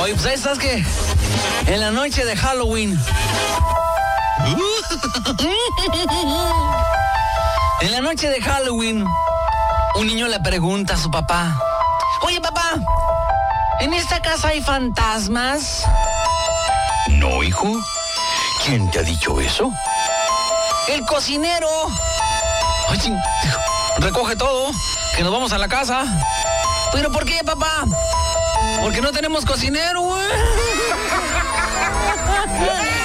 Oye, pues ahí estás que en la noche de Halloween. En la noche de Halloween, un niño le pregunta a su papá: oye, papá, ¿en esta casa hay fantasmas? No, hijo. ¿Quién te ha dicho eso? El cocinero. Oye, recoge todo, que nos vamos a la casa. ¿Pero por qué, papá? Porque no tenemos cocinero, güey.